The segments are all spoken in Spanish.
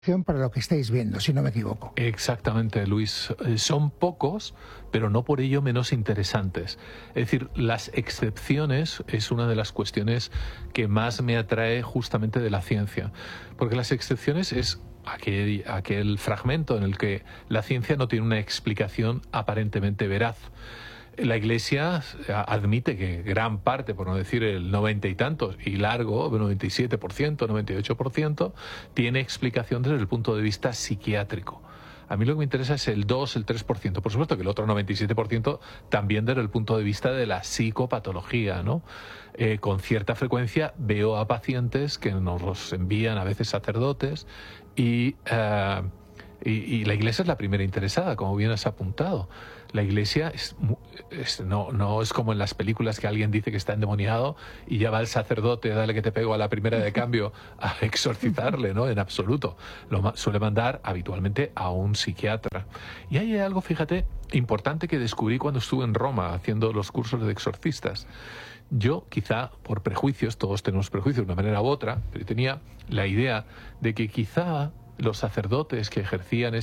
para lo que estáis viendo, si no me equivoco. Exactamente, Luis. Son pocos, pero no por ello menos interesantes. Es decir, las excepciones es una de las cuestiones que más me atrae justamente de la ciencia. Porque las excepciones es aquel fragmento en el que la ciencia no tiene una explicación aparentemente veraz. La Iglesia admite que gran parte, por no decir el 90 y tantos, y largo, 97%, 98%, tiene explicación desde el punto de vista psiquiátrico. A mí lo que me interesa es el 2, el 3%. Por supuesto que el otro 97% también desde el punto de vista de la psicopatología, ¿no? Con cierta frecuencia veo a pacientes que nos los envían a veces sacerdotes y la Iglesia es la primera interesada, como bien has apuntado. La Iglesia no es como en las películas que alguien dice que está endemoniado y ya va el sacerdote, dale que te pego a la primera de cambio, a exorcizarle, ¿no? En absoluto. Suele mandar habitualmente a un psiquiatra. Y hay algo, fíjate, importante que descubrí cuando estuve en Roma haciendo los cursos de exorcistas. Yo, quizá por prejuicios, todos tenemos prejuicios de una manera u otra, pero tenía la idea de que quizá los sacerdotes que ejercían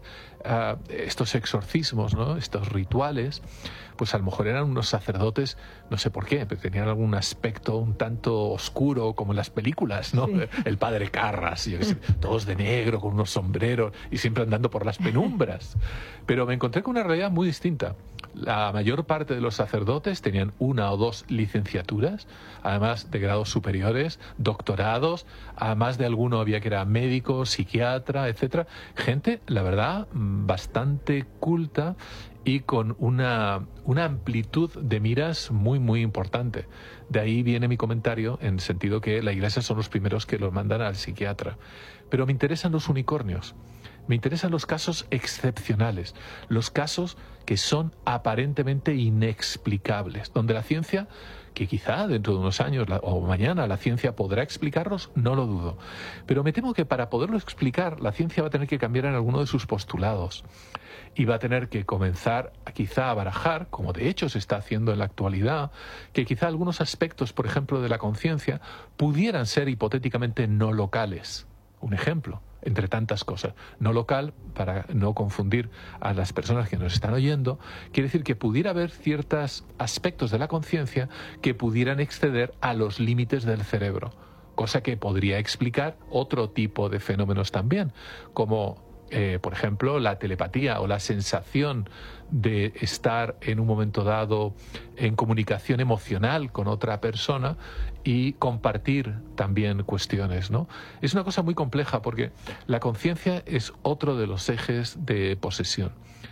estos exorcismos, ¿no? Estos rituales, pues a lo mejor eran unos sacerdotes, no sé por qué, pero tenían algún aspecto un tanto oscuro, como en las películas, ¿no? Sí. El padre Carras, yo qué sé, todos de negro, con unos sombreros y siempre andando por las penumbras. Pero me encontré con una realidad muy distinta. La mayor parte de los sacerdotes tenían 1 o 2 licenciaturas, además de grados superiores, doctorados, además de alguno había que era médico, psiquiatra, etcétera. Gente, la verdad, bastante culta y con una amplitud de miras muy, muy importante. De ahí viene mi comentario en el sentido que la Iglesia son los primeros que los mandan al psiquiatra. Pero me interesan los unicornios. Me interesan los casos excepcionales, los casos que son aparentemente inexplicables, donde la ciencia, que quizá dentro de unos años o mañana la ciencia podrá explicarlos, no lo dudo. Pero me temo que para poderlo explicar, la ciencia va a tener que cambiar en alguno de sus postulados y va a tener que comenzar quizá a barajar, como de hecho se está haciendo en la actualidad, que quizá algunos aspectos, por ejemplo, de la conciencia, pudieran ser hipotéticamente no locales. Un ejemplo, entre tantas cosas. No local, para no confundir a las personas que nos están oyendo, quiere decir que pudiera haber ciertos aspectos de la conciencia que pudieran exceder a los límites del cerebro, cosa que podría explicar otro tipo de fenómenos también, como por ejemplo, la telepatía o la sensación de estar en un momento dado en comunicación emocional con otra persona y compartir también cuestiones, ¿no? Es una cosa muy compleja porque la conciencia es otro de los ejes de posesión.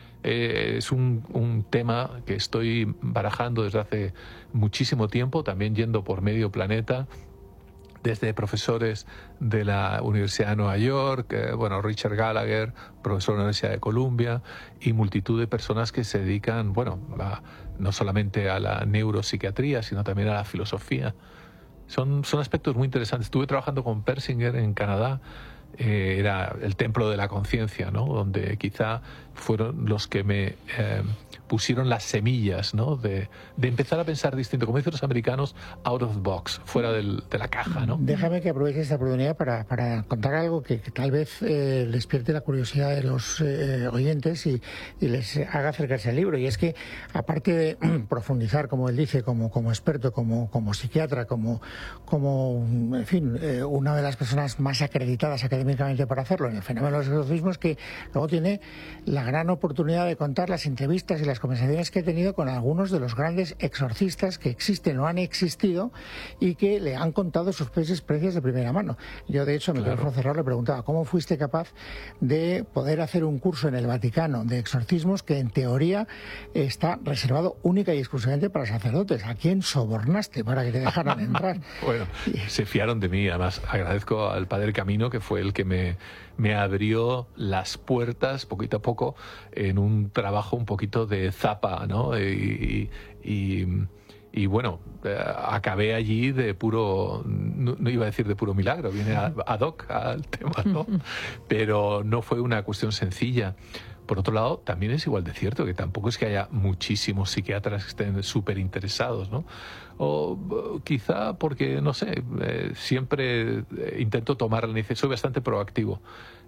Es un tema que estoy barajando desde hace muchísimo tiempo, también yendo por medio planeta, desde profesores de la Universidad de Nueva York, Richard Gallagher, profesor de la Universidad de Columbia, y multitud de personas que se dedican, no solamente a la neuropsiquiatría, sino también a la filosofía. Son aspectos muy interesantes. Estuve trabajando con Persinger en Canadá, era el templo de la conciencia, ¿no? Donde quizá fueron los que me pusieron las semillas, ¿no? de empezar a pensar distinto, como dicen los americanos, out of the box, fuera de la caja, ¿no? Déjame que aproveche esta oportunidad para contar algo que tal vez despierte la curiosidad de los oyentes y les haga acercarse al libro. Y es que, aparte de profundizar, como él dice, como experto, como psiquiatra, en fin, una de las personas más acreditadas académicamente para hacerlo en el fenómeno de los exorcismos, que luego tiene la gran oportunidad de contar las entrevistas y las conversaciones que he tenido con algunos de los grandes exorcistas que existen o han existido y que le han contado sus experiencias de primera mano. Yo, de hecho, Miguel Cerrado le preguntaba, ¿cómo fuiste capaz de poder hacer un curso en el Vaticano de exorcismos que en teoría está reservado única y exclusivamente para sacerdotes? ¿A quién sobornaste para que te dejaran entrar? Bueno, se fiaron de mí. Además, agradezco al Padre Camino, que fue el que me abrió las puertas poquito a poco en un trabajo un poquito de zapa, ¿no? Y bueno, acabé allí de puro, no iba a decir de puro milagro, viene ad hoc al tema, ¿no? Pero no fue una cuestión sencilla. Por otro lado, también es igual de cierto que tampoco es que haya muchísimos psiquiatras que estén súper interesados, ¿no? O quizá porque, no sé, siempre intento tomar la iniciativa, soy bastante proactivo.